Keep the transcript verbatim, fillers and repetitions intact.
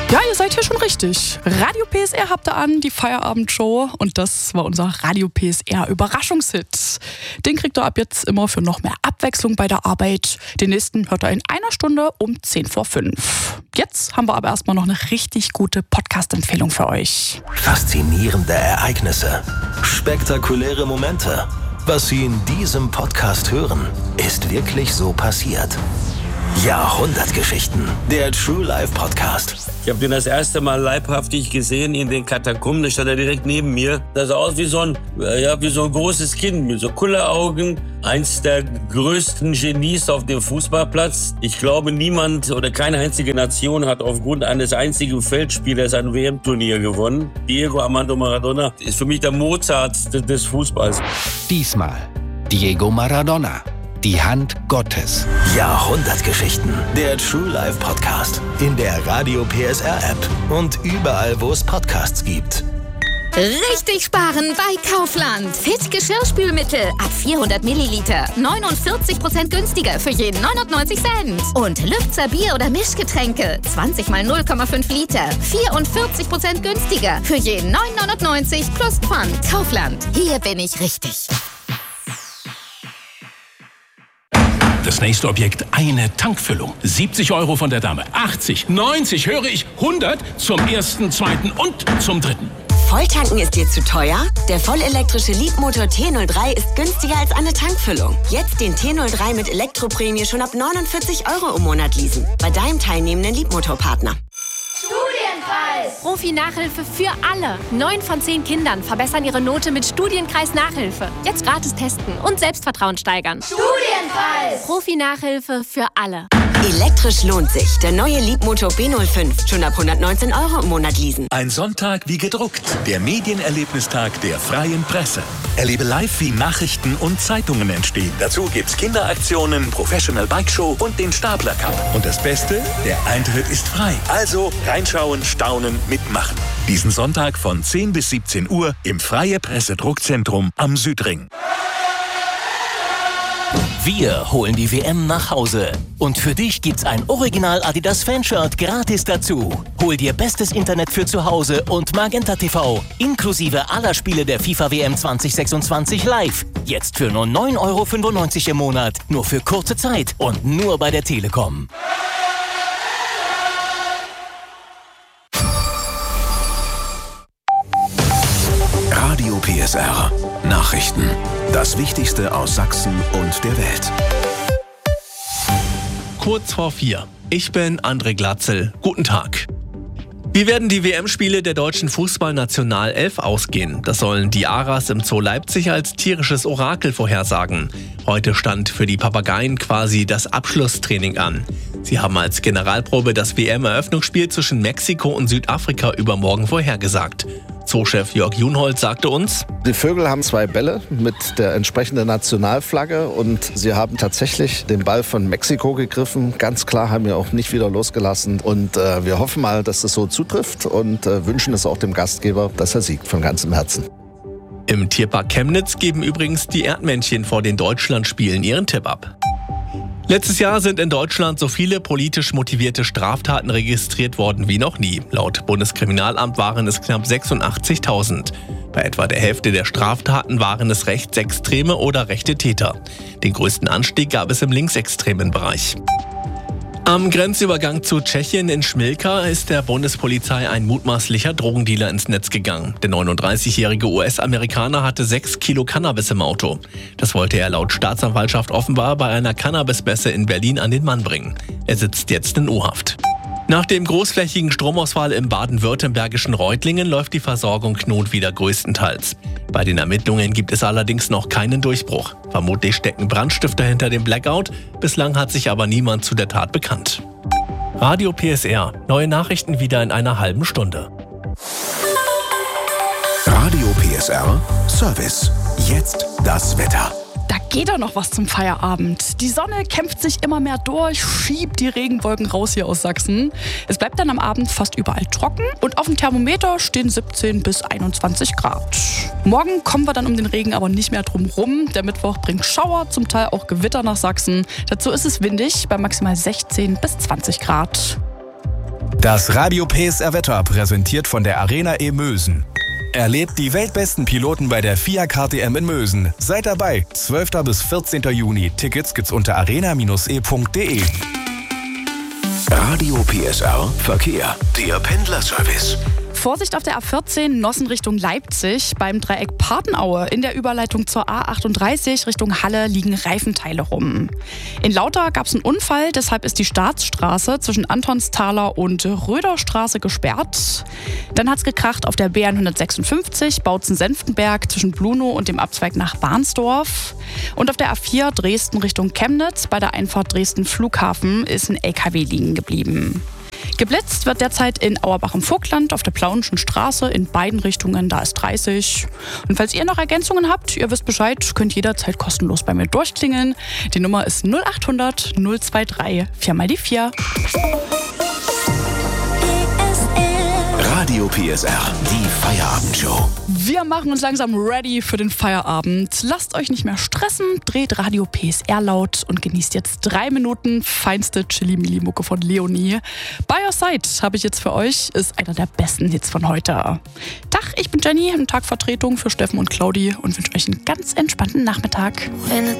Ja, ihr seid hier schon richtig. Radio P S R habt ihr an, die Feierabendshow. Und das war unser Radio P S R Überraschungshit. Den kriegt ihr ab jetzt immer für noch mehr Abwechslung bei der Arbeit. Den nächsten hört ihr in einer Stunde um zehn vor fünf. Jetzt haben wir aber erstmal noch eine richtig gute Podcast-Empfehlung für euch. Faszinierende Ereignisse, spektakuläre Momente. Was Sie in diesem Podcast hören, ist wirklich so passiert. Jahrhundertgeschichten, der True Life Podcast. Ich habe den das erste Mal leibhaftig gesehen in den Katakomben. Da stand er direkt neben mir. Das sah aus wie so ein, ja, wie so ein großes Kind mit so Kulleraugen. Eins der größten Genies auf dem Fußballplatz. Ich glaube, niemand oder keine einzige Nation hat aufgrund eines einzigen Feldspielers ein W M-Turnier gewonnen. Diego Armando Maradona ist für mich der Mozart des Fußballs. Diesmal Diego Maradona. Die Hand Gottes. Jahrhundertgeschichten. Der True Life Podcast. In der Radio P S R App. Und überall, wo es Podcasts gibt. Richtig sparen bei Kaufland. Fit Geschirrspülmittel ab vierhundert Milliliter. neunundvierzig Prozent günstiger für jeden neunundneunzig Cent. Und Lübzer Bier- oder Mischgetränke. zwanzig mal null Komma fünf Liter. vierundvierzig Prozent günstiger für jeden neun neunundneunzig plus Pfand. Kaufland. Hier bin ich richtig. Das nächste Objekt, eine Tankfüllung. siebzig Euro von der Dame, achtzig, neunzig, höre ich, hundert zum ersten, zweiten und zum dritten. Volltanken ist dir zu teuer? Der vollelektrische Leapmotor T null drei ist günstiger als eine Tankfüllung. Jetzt den T null drei mit Elektroprämie schon ab neunundvierzig Euro im Monat leasen. Bei deinem teilnehmenden Leapmotor-Partner. Studienpreis! Profi-Nachhilfe für alle. Neun von zehn Kindern verbessern ihre Note mit Studienkreis Nachhilfe. Jetzt gratis testen und Selbstvertrauen steigern. Studienpreis! Profi-Nachhilfe für alle. Elektrisch lohnt sich. Der neue Leapmotor B null fünf. Schon ab hundertneunzehn Euro im Monat leasen. Ein Sonntag wie gedruckt. Der Medienerlebnistag der Freien Presse. Erlebe live, wie Nachrichten und Zeitungen entstehen. Dazu gibt's Kinderaktionen, Professional Bike Show und den Stapler Cup. Und das Beste, der Eintritt ist frei. Also reinschauen, staunen, mitmachen. Diesen Sonntag von zehn bis siebzehn Uhr im Freie Presse Druckzentrum am Südring. Wir holen die W M nach Hause. Und für dich gibt's ein Original Adidas Fanshirt gratis dazu. Hol dir bestes Internet für zu Hause und Magenta T V. Inklusive aller Spiele der FIFA W M zwanzig sechsundzwanzig live. Jetzt für nur neun Euro fünfundneunzig im Monat. Nur für kurze Zeit und nur bei der Telekom. Radio P S R. Nachrichten. Das Wichtigste aus Sachsen und der Welt. Kurz vor vier. Ich bin André Glatzel. Guten Tag. Wie werden die W M-Spiele der deutschen Fußballnationalelf ausgehen? Das sollen die Aras im Zoo Leipzig als tierisches Orakel vorhersagen. Heute stand für die Papageien quasi das Abschlusstraining an. Sie haben als Generalprobe das W M-Eröffnungsspiel zwischen Mexiko und Südafrika übermorgen vorhergesagt. Zoochef Jörg Junhold sagte uns: Die Vögel haben zwei Bälle mit der entsprechenden Nationalflagge und sie haben tatsächlich den Ball von Mexiko gegriffen. Ganz klar, haben wir auch nicht wieder losgelassen und äh, wir hoffen mal, dass das so zutrifft und äh, wünschen es auch dem Gastgeber, dass er siegt von ganzem Herzen. Im Tierpark Chemnitz geben übrigens die Erdmännchen vor den Deutschlandspielen ihren Tipp ab. Letztes Jahr sind in Deutschland so viele politisch motivierte Straftaten registriert worden wie noch nie. Laut Bundeskriminalamt waren es knapp sechsundachtzigtausend. Bei etwa der Hälfte der Straftaten waren es rechtsextreme oder rechte Täter. Den größten Anstieg gab es im linksextremen Bereich. Am Grenzübergang zu Tschechien in Schmilka ist der Bundespolizei ein mutmaßlicher Drogendealer ins Netz gegangen. Der neununddreißigjährige U S-Amerikaner hatte sechs Kilo Cannabis im Auto. Das wollte er laut Staatsanwaltschaft offenbar bei einer Cannabismesse in Berlin an den Mann bringen. Er sitzt jetzt in U-Haft. Nach dem großflächigen Stromausfall im baden-württembergischen Reutlingen läuft die Versorgung nun wieder größtenteils. Bei den Ermittlungen gibt es allerdings noch keinen Durchbruch. Vermutlich stecken Brandstifter hinter dem Blackout. Bislang hat sich aber niemand zu der Tat bekannt. Radio P S R. Neue Nachrichten wieder in einer halben Stunde. Radio P S R Service. Jetzt das Wetter. Da geht doch noch was zum Feierabend. Die Sonne kämpft sich immer mehr durch, schiebt die Regenwolken raus hier aus Sachsen. Es bleibt dann am Abend fast überall trocken und auf dem Thermometer stehen siebzehn bis einundzwanzig Grad. Morgen kommen wir dann um den Regen aber nicht mehr drum rum. Der Mittwoch bringt Schauer, zum Teil auch Gewitter nach Sachsen. Dazu ist es windig bei maximal sechzehn bis zwanzig Grad. Das Radio P S R Wetter präsentiert von der Arena E Mösen. Erlebt die weltbesten Piloten bei der F I A K T M in Mösen. Seid dabei, zwölften bis vierzehnten Juni. Tickets gibt's unter arena Bindestrich e punkt de. Radio P S R Verkehr, der Pendlerservice. Vorsicht auf der A vierzehn, Nossen Richtung Leipzig. Beim Dreieck Partenaue in der Überleitung zur A achtunddreißig Richtung Halle liegen Reifenteile rum. In Lauter gab es einen Unfall, deshalb ist die Staatsstraße zwischen Antonsthaler und Röderstraße gesperrt. Dann hat es gekracht auf der B hundertsechsundfünfzig Bautzen-Senftenberg zwischen Blunow und dem Abzweig nach Barnsdorf. Und auf der A vier Dresden Richtung Chemnitz bei der Einfahrt Dresden Flughafen ist ein L K W liegen geblieben. Geblitzt wird derzeit in Auerbach im Vogtland auf der Plaunischen Straße in beiden Richtungen, da ist dreißig. Und falls ihr noch Ergänzungen habt, ihr wisst Bescheid, könnt jederzeit kostenlos bei mir durchklingeln. Die Nummer ist null achthundert null drei drei, vier mal die vier. Radio P S R, die Feierabendshow. Wir machen uns langsam ready für den Feierabend. Lasst euch nicht mehr stressen, dreht Radio P S R laut und genießt jetzt drei Minuten feinste Chili-Mili-Mucke von Leonie. By Your Side habe ich jetzt für euch, ist einer der besten Hits von heute. Tag, ich bin Jenny, eine Tagvertretung für Steffen und Claudi und wünsche euch einen ganz entspannten Nachmittag.